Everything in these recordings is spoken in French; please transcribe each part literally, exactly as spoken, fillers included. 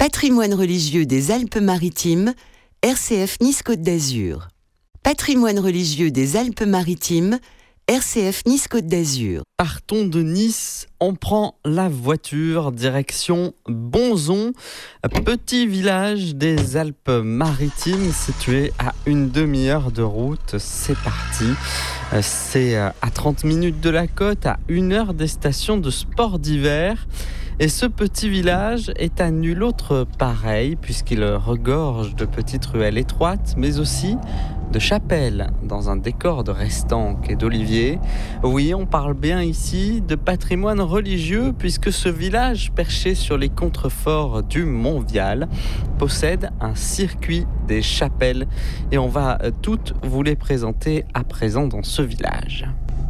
Patrimoine religieux des Alpes-Maritimes, R C F Nice-Côte d'Azur. Patrimoine religieux des Alpes-Maritimes, R C F Nice-Côte d'Azur. Partons de Nice, on prend la voiture, direction Bonzon, petit village des Alpes-Maritimes situé à une demi-heure de route. C'est parti, c'est à trente minutes de la côte, à une heure des stations de sport d'hiver. Et ce petit village est à nul autre pareil, puisqu'il regorge de petites ruelles étroites, mais aussi de chapelles, dans un décor de restanques et d'oliviers. Oui, on parle bien ici de patrimoine religieux, puisque ce village, perché sur les contreforts du Mont Vial, possède un circuit des chapelles. Et on va toutes vous les présenter à présent dans ce village.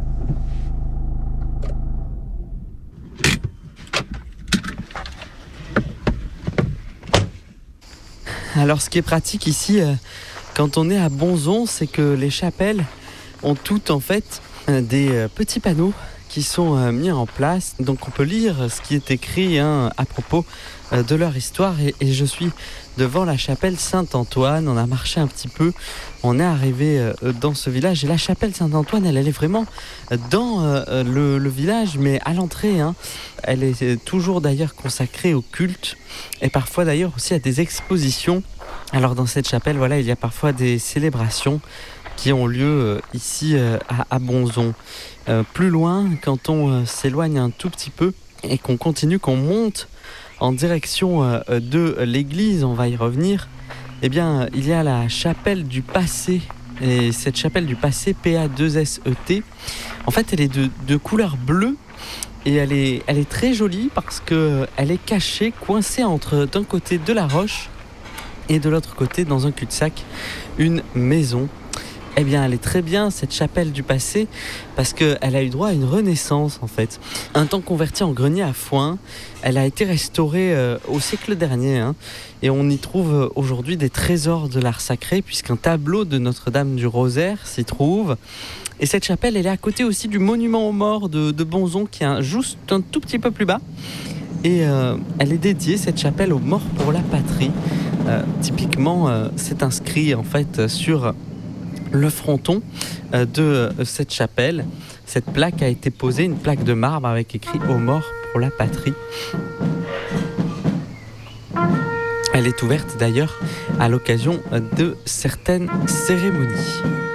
Alors ce qui est pratique ici, euh, quand on est à Bonzon, c'est que les chapelles ont toutes en fait euh, des euh, petits panneaux qui sont euh, mis en place. Donc on peut lire ce qui est écrit hein, à propos euh, de leur histoire. Et, et je suis devant la chapelle Saint-Antoine. On a marché un petit peu, on est arrivé euh, dans ce village. Et la chapelle Saint-Antoine, elle, elle est vraiment dans euh, le, le village, mais à l'entrée. Hein, elle est toujours d'ailleurs consacrée au culte et parfois d'ailleurs aussi à des expositions. Alors dans cette chapelle, voilà, il y a parfois des célébrations qui ont lieu euh, ici euh, à, à Bonzon. Euh, plus loin, quand on euh, s'éloigne un tout petit peu et qu'on continue, qu'on monte en direction euh, de l'église, on va y revenir, eh bien, il y a la chapelle du Passé. Et cette chapelle du Passé, P A deux S E T, en fait, elle est de, de couleur bleue. Et elle est, elle est très jolie parce qu'elle est cachée, coincée entre d'un côté de la roche et de l'autre côté, dans un cul-de-sac, une maison. Eh bien, elle est très bien, cette chapelle du Passé, parce qu'elle a eu droit à une renaissance, en fait. Un temps convertie en grenier à foin, elle a été restaurée euh, au siècle dernier, hein, et on y trouve aujourd'hui des trésors de l'art sacré, puisqu'un tableau de Notre-Dame du Rosaire s'y trouve. Et cette chapelle, elle est à côté aussi du monument aux morts de, de Bonzon, qui est juste un tout petit peu plus bas. Et euh, elle est dédiée, cette chapelle, aux morts pour la patrie. Euh, typiquement, euh, c'est inscrit en fait sur le fronton euh, de euh, cette chapelle. Cette plaque a été posée, une plaque de marbre avec écrit « Aux morts pour la patrie ». Elle est ouverte d'ailleurs à l'occasion de certaines cérémonies.